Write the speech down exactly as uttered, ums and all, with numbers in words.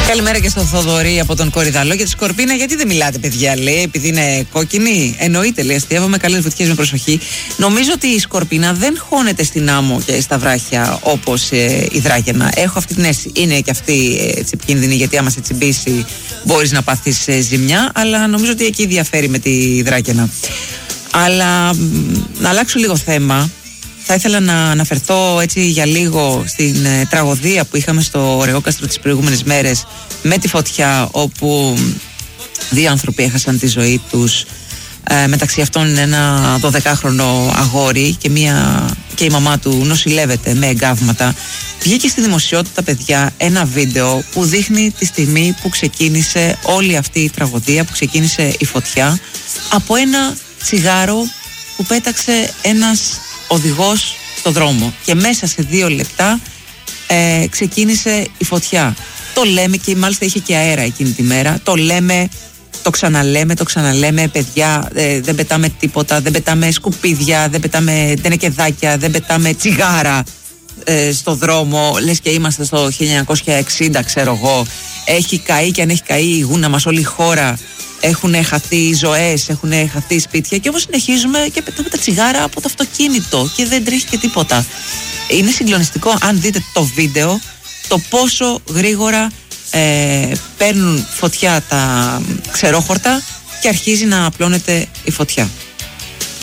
Καλημέρα και στο Θοδωρή από τον Κορυδαλό. Για τη σκορπίνα, γιατί δεν μιλάτε, παιδιά, λέει, επειδή είναι κόκκινη. Εννοείται, λέει, αστείευαμε, καλές βουτιές με προσοχή. Νομίζω ότι η σκορπίνα δεν χώνεται στην άμμο και στα βράχια όπως ε, η δράκαινα. Έχω αυτή την αίσθηση. Είναι και αυτή έτσι επικίνδυνη, γιατί άμα σε τσιμπήσει μπορείς να πάθεις ε, ζημιά. Αλλά νομίζω ότι εκεί διαφέρει με τη δράκαινα. Αλλά να αλλάξω λίγο θέμα. Θα ήθελα να αναφερθώ έτσι για λίγο στην ε, τραγωδία που είχαμε στο Ρεόκαστρο τις προηγούμενες μέρες με τη φωτιά, όπου δύο άνθρωποι έχασαν τη ζωή τους, ε, μεταξύ αυτών ένα δωδεκάχρονο αγόρι και, μια, και η μαμά του νοσηλεύεται με εγκάβματα. Βγήκε στη δημοσιότητα, παιδιά, ένα βίντεο που δείχνει τη στιγμή που ξεκίνησε όλη αυτή η τραγωδία, που ξεκίνησε η φωτιά από ένα τσιγάρο που πέταξε ένας οδηγός στο δρόμο, και μέσα σε δύο λεπτά ε, ξεκίνησε η φωτιά. Το λέμε, και μάλιστα είχε και αέρα εκείνη τη μέρα. Το λέμε, το ξαναλέμε, το ξαναλέμε, παιδιά, ε, δεν πετάμε τίποτα, δεν πετάμε σκουπίδια, δεν πετάμε τενεκεδάκια, δεν πετάμε τσιγάρα ε, στο δρόμο, λες και είμαστε στο χίλια εννιακόσια εξήντα, ξέρω εγώ. Έχει καεί, και αν έχει καεί η γούνα μας, όλη η χώρα. Έχουν χαθεί ζωές, έχουν χαθεί σπίτια, και όμως συνεχίζουμε και πετάμε τα τσιγάρα από το αυτοκίνητο και δεν τρέχει και τίποτα. Είναι συγκλονιστικό, αν δείτε το βίντεο, το πόσο γρήγορα ε, παίρνουν φωτιά τα ξερόχορτα και αρχίζει να απλώνεται η φωτιά.